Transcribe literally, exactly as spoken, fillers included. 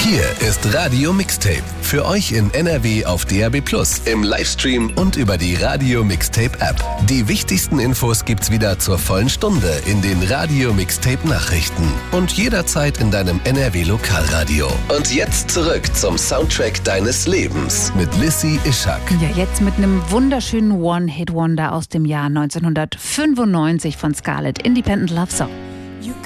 Hier ist Radio Mixtape. Für euch in N R W auf D A B plus, im Livestream und über die Radio Mixtape App. Die wichtigsten Infos gibt's wieder zur vollen Stunde in den Radio Mixtape Nachrichten und jederzeit in deinem N R W Lokalradio. Und jetzt zurück zum Soundtrack deines Lebens mit Lissy Ischak. Ja, jetzt mit einem wunderschönen One-Hit-Wonder aus dem Jahr neunzehnhundertfünfundneunzig von Scarlett, Independent Love Song.